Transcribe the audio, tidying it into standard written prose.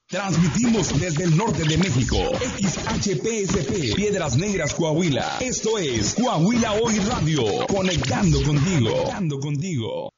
Transmitimos desde el norte de México, XHPSP, Piedras Negras, Coahuila. Esto es Coahuila Hoy Radio, conectando contigo.